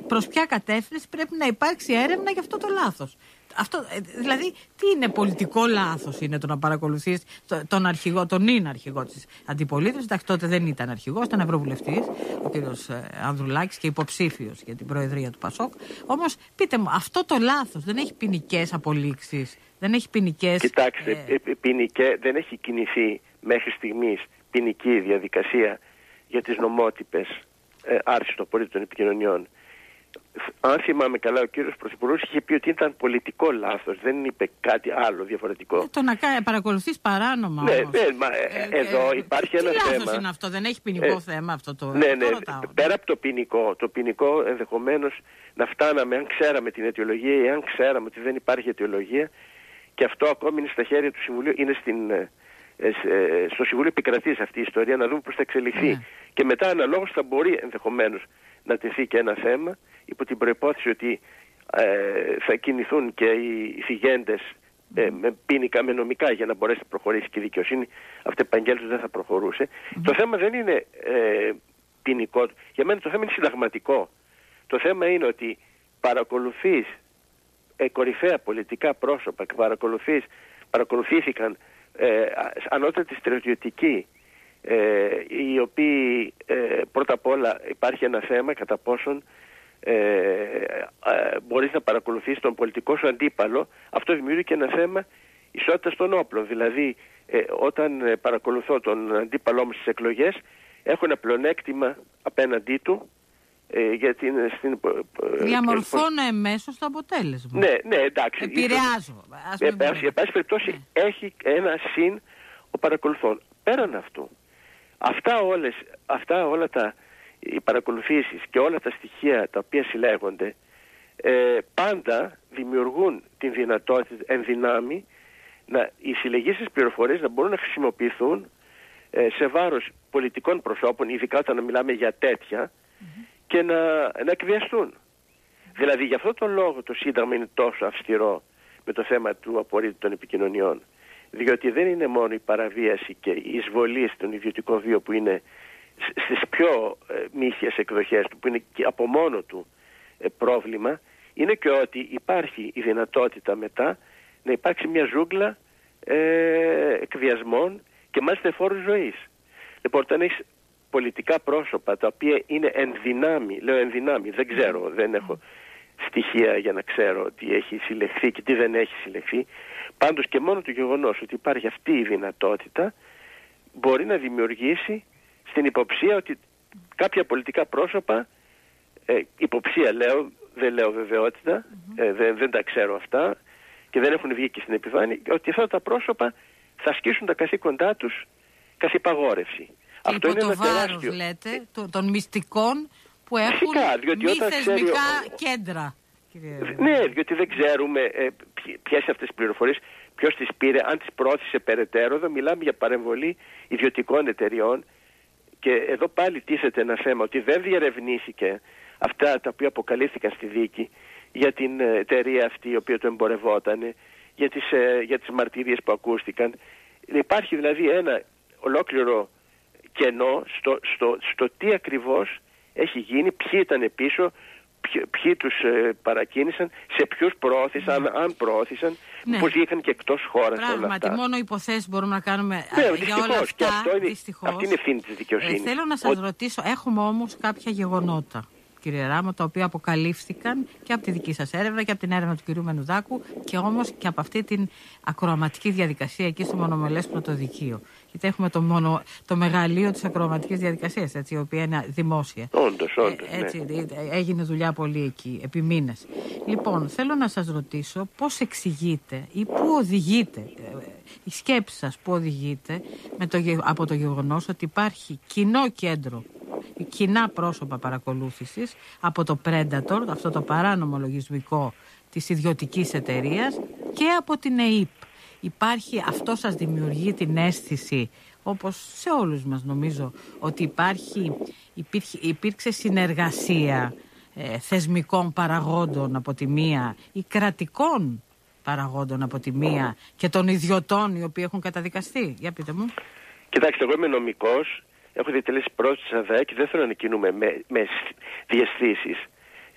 προς ποια κατεύθυνση πρέπει να υπάρξει έρευνα για αυτό το λάθος. Αυτό, δηλαδή, τι είναι πολιτικό λάθος είναι το να παρακολουθείς τον αρχηγό, τον είναι αρχηγό της αντιπολίτευσης. Εντάξει, τότε δεν ήταν αρχηγός, ήταν ευρωβουλευτής, ο κύριος Ανδρουλάκης και υποψήφιος για την προεδρία του ΠΑΣΟΚ. Όμως, πείτε μου, αυτό το λάθος δεν έχει ποινικές απολύξεις, δεν έχει ποινικές... Κοιτάξτε, δεν έχει κινηθεί μέχρι στιγμής ποινική διαδικασία για τις νομότυπες άρση των απορρίτων επικοινωνιών. Αν θυμάμαι καλά, ο κύριος Πρωθυπουργός είχε πει ότι ήταν πολιτικό λάθος, δεν είπε κάτι άλλο διαφορετικό. Το να παρακολουθείς παράνομα όμως. Εδώ υπάρχει ένα θέμα. Τι λάθος είναι αυτό, δεν έχει ποινικό θέμα αυτό το... Ναι, πέρα από το ποινικό ενδεχομένως να φτάναμε, αν ξέραμε την αιτιολογία ή αν ξέραμε ότι δεν υπάρχει αιτιολογία, και αυτό ακόμη είναι στα χέρια του Συμβουλίου, είναι στο Συμβούλιο επικρατής αυτή η ιστορία, να δούμε πώς θα εξελιχθεί. Και μετά αναλόγως θα μπορεί ενδεχομένως να τεθεί και ένα θέμα, υπό την προϋπόθεση ότι θα κινηθούν και οι θυγέντες με ποινικά, με νομικά, για να μπορέσει να προχωρήσει και η δικαιοσύνη. Αυτεπαγγέλτως δεν θα προχωρούσε. Το θέμα δεν είναι ποινικό. Για μένα το θέμα είναι συνταγματικό. Το θέμα είναι ότι παρακολουθείς κορυφαία πολιτικά πρόσωπα και παρακολουθήθηκαν ανώτατοι στρατιωτικοί, οι οποίοι πρώτα απ' όλα υπάρχει ένα θέμα κατά πόσον μπορείς να παρακολουθείς τον πολιτικό σου αντίπαλο. Αυτό δημιουργεί και ένα θέμα ισότητας των όπλων. Δηλαδή όταν παρακολουθώ τον αντίπαλό μου στις εκλογές, έχω ένα πλεονέκτημα απέναντί του, διαμορφώνω εμέσως το αποτέλεσμα. Ναι, εντάξει. Επηρεάζω. Σε πάση περιπτώσει έχει ένα συν ο παρακολουθών. Πέραν αυτού, αυτά όλα οι παρακολουθήσεις και όλα τα στοιχεία τα οποία συλλέγονται πάντα δημιουργούν την δυνατότητα εν δυνάμει οι συλλεγήσεις πληροφορίες να μπορούν να χρησιμοποιηθούν σε βάρος πολιτικών προσώπων, ειδικά όταν μιλάμε για τέτοια, και να εκβιαστούν. Δηλαδή, γι' αυτό τον λόγο το Σύνταγμα είναι τόσο αυστηρό με το θέμα του απορρίτου των επικοινωνιών. Διότι δεν είναι μόνο η παραβίαση και η εισβολή στον ιδιωτικό βίο που είναι στις πιο μύθιες εκδοχές του, που είναι και από μόνο του πρόβλημα, είναι και ότι υπάρχει η δυνατότητα μετά να υπάρξει μια ζούγκλα εκβιασμών και μάλιστα εφόρου ζωής. Λοιπόν, όταν έχεις πολιτικά πρόσωπα τα οποία είναι ενδυνάμει, λέω ενδυνάμει, δεν ξέρω, δεν έχω στοιχεία για να ξέρω τι έχει συλλεχθεί και τι δεν έχει συλλεχθεί, πάντως και μόνο το γεγονός ότι υπάρχει αυτή η δυνατότητα μπορεί να δημιουργήσει στην υποψία ότι κάποια πολιτικά πρόσωπα, υποψία λέω, δεν λέω βεβαιότητα, δεν τα ξέρω αυτά και δεν έχουν βγει και στην επιφάνεια, ότι αυτά τα πρόσωπα θα ασκήσουν τα καθήκοντά τους καθ' υπαγόρευση. Αυτό είναι το βάρος, λέτε, των μυστικών που έχουν μη θεσμικά κέντρα. Ναι, διότι δεν ξέρουμε ποιες αυτές τις πληροφορίες, ποιος τις πήρε, αν τις πρόθεσε περαιτέρω. Εδώ μιλάμε για παρεμβολή ιδιωτικών εταιριών και εδώ πάλι τίθεται ένα θέμα ότι δεν διερευνήθηκε αυτά τα οποία αποκαλύφθηκαν στη δίκη για την εταιρεία αυτή η οποία το εμπορευόταν, για τις μαρτυρίες που ακούστηκαν. Υπάρχει δηλαδή ένα ολόκληρο κενό στο τι ακριβώς έχει γίνει, ποιοι ήταν πίσω, ποιοι τους παρακίνησαν, σε ποιους προώθησαν, αν προώθησαν, πώς βγήκαν και εκτός χώρας. Πράγματι, μόνο υποθέσεις μπορούμε να κάνουμε για όλα αυτά. Δυστυχώς. Αυτή είναι ευθύνη της δικαιοσύνης. Θέλω να σας ρωτήσω, έχουμε όμως κάποια γεγονότα, κύριε Ράμο, τα οποία αποκαλύφθηκαν και από τη δική σας έρευνα και από την έρευνα του κυρίου Μενουδάκου και όμως και από αυτή την ακροαματική διαδικασία εκεί στο μονομελές πρωτοδικείο. Γιατί έχουμε το μεγαλείο της ακροαματικής διαδικασίας, έτσι, η οποία είναι δημόσια. Όντως, έτσι, ναι. Έγινε δουλειά πολύ εκεί, επί μήνες. Λοιπόν, θέλω να σας ρωτήσω πώς εξηγείτε ή πού οδηγείτε, η σκέψη σας πού οδηγείτε από το γεγονός ότι υπάρχει κοινό κέντρο, κοινά πρόσωπα παρακολούθησης από το Predator, αυτό το παράνομο λογισμικό της ιδιωτικής εταιρείας, και από την ΕΥΠ. Αυτό σας δημιουργεί την αίσθηση, όπως σε όλους μας νομίζω, ότι υπήρξε συνεργασία θεσμικών παραγόντων από τη μία ή κρατικών παραγόντων από τη μία και των ιδιωτών οι οποίοι έχουν καταδικαστεί? Για πείτε μου. Κοιτάξτε, εγώ είμαι νομικός, έχω διατελέσει πρόεδρος της ΑΔΑΕ και δεν θέλω να κινούμε με διαισθήσεις.